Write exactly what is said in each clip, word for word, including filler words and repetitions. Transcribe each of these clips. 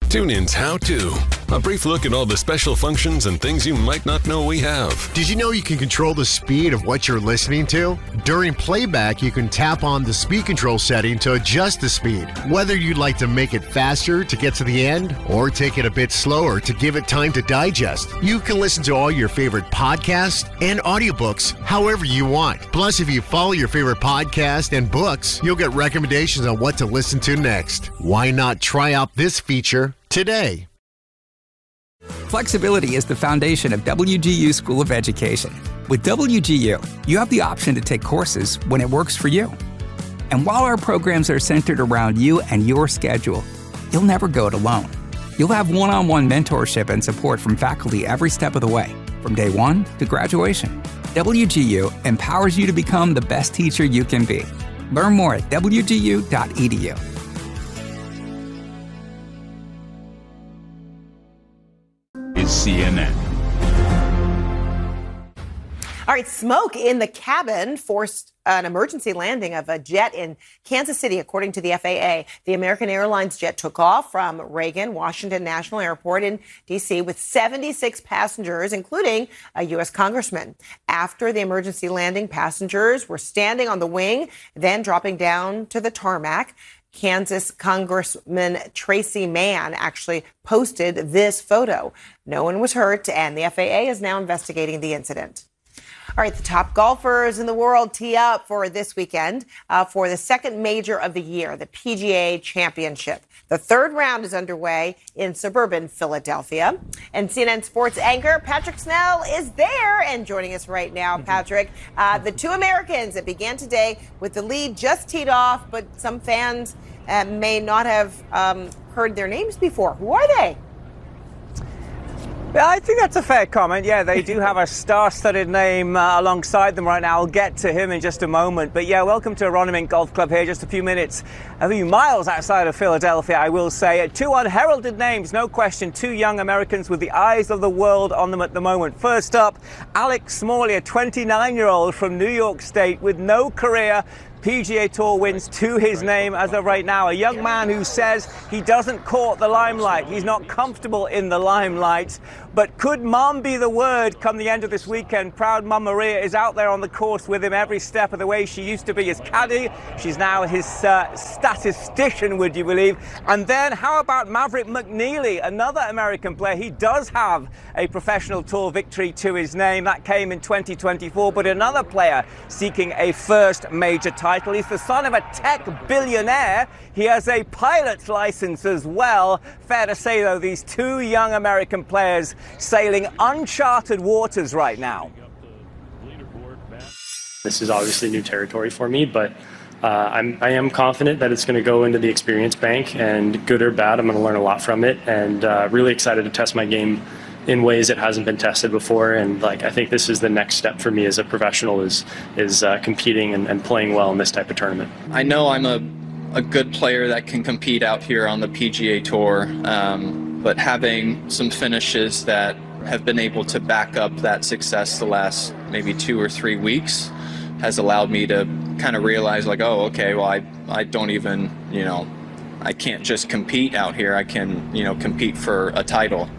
TuneIn's How To. A brief look at all the special functions and things you might not know we have. Did you know you can control the speed of what you're listening to? During playback, you can tap on the speed control setting to adjust the speed. Whether you'd like to make it faster to get to the end or take it a bit slower to give it time to digest, you can listen to all your favorite podcasts and audiobooks however you want. Plus, if you follow your favorite podcast and books, you'll get recommendations on what to listen to next. Why not try out this feature today? Flexibility is the foundation of W G U School of Education. With W G U, you have the option to take courses when it works for you. And while our programs are centered around you and your schedule, you'll never go it alone. You'll have one-on-one mentorship and support from faculty every step of the way, from day one to graduation. W G U empowers you to become the best teacher you can be. Learn more at w g u dot e d u. Is C N N. All right, smoke in the cabin forced an emergency landing of a jet in Kansas City, according to the F A A. The American Airlines jet took off from Reagan Washington National Airport in D C with seventy-six passengers, including a U S congressman. After the emergency landing, passengers were standing on the wing, then dropping down to the tarmac. Kansas Congressman Tracy Mann actually posted this photo. No one was hurt, and the F A A is now investigating the incident. All right, the top golfers in the world tee up for this weekend uh, for the second major of the year, the P G A Championship. The third round is underway in suburban Philadelphia. And C N N Sports anchor Patrick Snell is there and joining us right now. Patrick, uh, the two Americans that began today with the lead just teed off, but some fans uh, may not have um, heard their names before. Who are they? Yeah, I think that's a fair comment. Yeah, they do have a star-studded name uh, alongside them right now. I'll get to him in just a moment. But yeah, welcome to Aronimink Golf Club here, just a few minutes, a few miles outside of Philadelphia, I will say. Two unheralded names, no question. Two young Americans with the eyes of the world on them at the moment. First up, Alex Smalley, a twenty-nine-year-old from New York State with no career P G A Tour wins to his name as of right now. A young man who says he doesn't court the limelight. He's not comfortable in the limelight. But could mom be the word come the end of this weekend? Proud mom Maria is out there on the course with him every step of the way. She used to be his caddy. She's now his uh, statistician, would you believe? And then how about Maverick McNeely, another American player? He does have a professional tour victory to his name. That came in twenty twenty-four. But another player seeking a first major title. He's the son of a tech billionaire. He has a pilot's license as well. Fair to say, though, these two young American players sailing uncharted waters right now. This is obviously new territory for me, but uh, I'm, I am confident that it's going to go into the experience bank, and good or bad, I'm going to learn a lot from it, and uh, really excited to test my game in ways that hasn't been tested before. And like, I think this is the next step for me as a professional, is is uh, competing and, and playing well in this type of tournament. I know I'm a, a good player that can compete out here on the P G A Tour, um, but having some finishes that have been able to back up that success the last maybe two or three weeks has allowed me to kind of realize, like, oh, okay, well, I, I don't even, you know, I can't just compete out here. I can, you know, compete for a title.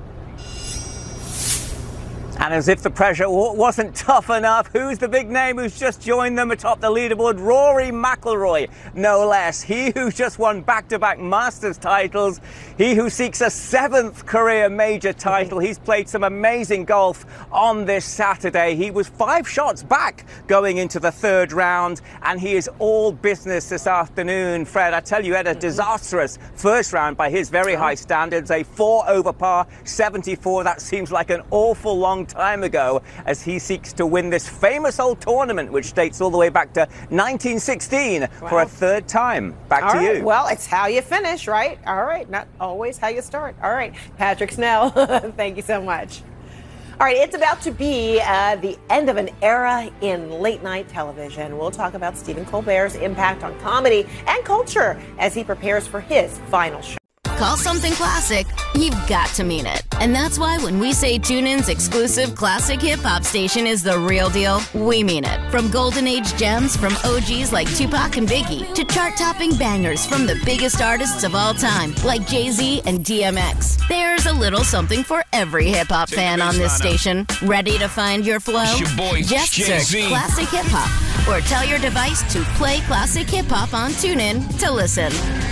And as if the pressure wasn't tough enough, who's the big name who's just joined them atop the leaderboard? Rory McIlroy, no less. He who's just won back-to-back Masters titles. He who seeks a seventh career major title. He's played some amazing golf on this Saturday. He was five shots back going into the third round, and he is all business this afternoon. Fred, I tell you, had a disastrous first round by his very high standards. A four over par, seventy-four. That seems like an awful long time ago as he seeks to win this famous old tournament, which dates all the way back to nineteen sixteen, wow, for a third time. Back all to right. you. Well, it's how you finish, right? All right. Not always how you start. All right. Patrick Snell, thank you so much. All right. It's about to be uh, the end of an era in late night television. We'll talk about Stephen Colbert's impact on comedy and culture as he prepares for his final show. Call something classic, you've got to mean it. And that's why when we say TuneIn's exclusive classic hip-hop station is the real deal, we mean it. From golden age gems from O Gs like Tupac and Biggie to chart-topping bangers from the biggest artists of all time like Jay-Z and D M X. There's a little something for every hip-hop fan on this station. Ready to find your flow? It's your boy, Just Jay-Z. search Classic Hip Hop or tell your device to play Classic Hip Hop on TuneIn to listen.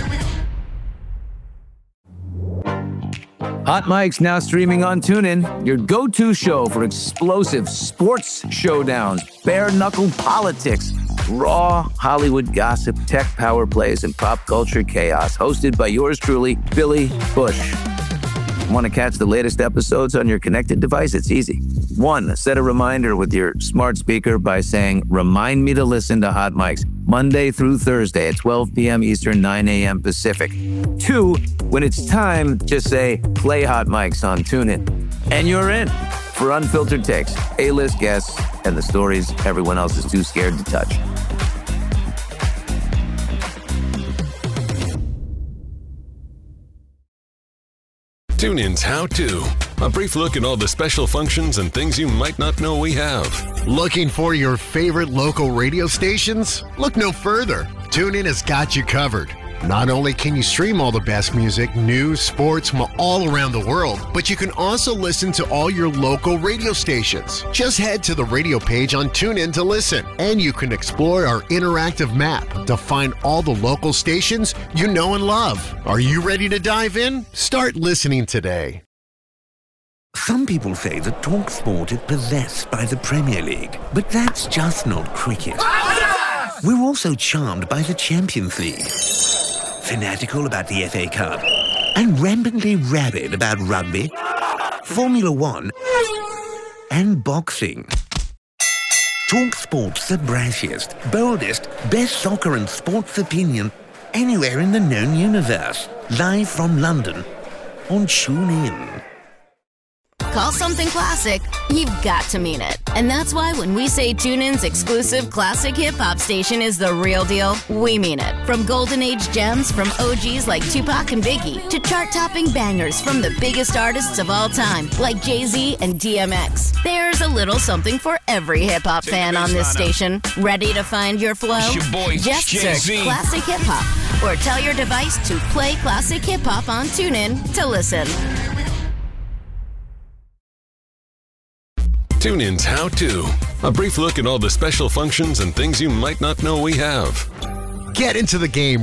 Hot Mic's now streaming on TuneIn, your go-to show for explosive sports showdowns, bare-knuckle politics, raw Hollywood gossip, tech power plays, and pop culture chaos. Hosted by yours truly, Billy Bush. Want to catch the latest episodes on your connected device? It's easy. One, set a reminder with your smart speaker by saying, "Remind me to listen to Hot Mics Monday through Thursday at twelve p.m. Eastern, nine a.m. Pacific." Two, when it's time, just say, "Play Hot Mics on TuneIn." And you're in for unfiltered takes, A-list guests, and the stories everyone else is too scared to touch. TuneIn's How To. A brief look at all the special functions and things you might not know we have. Looking for your favorite local radio stations? Look no further. TuneIn has got you covered. Not only can you stream all the best music, news, sports from all around the world, but you can also listen to all your local radio stations. Just head to the radio page on TuneIn to listen, and you can explore our interactive map to find all the local stations you know and love. Are you ready to dive in? Start listening today. Some people say that TalkSport is possessed by the Premier League, but that's just not cricket. We're also charmed by the Champions League, fanatical about the F A Cup, and rampantly rabid about rugby, Formula One, and boxing. TalkSport's the brashiest, boldest, best soccer and sports opinion anywhere in the known universe. Live from London on TuneIn. Call something classic, you've got to mean it. And that's why when we say TuneIn's exclusive classic hip-hop station is the real deal, we mean it. From golden age gems from O Gs like Tupac and Biggie to chart-topping bangers from the biggest artists of all time like Jay-Z and D M X. There's a little something for every hip-hop fan on this station. Ready to find your flow? It's your boy, Just Jay-Z. search Classic Hip Hop or tell your device to play Classic Hip Hop on TuneIn to listen. TuneIn's How To. A brief look at all the special functions and things you might not know we have. Get into the game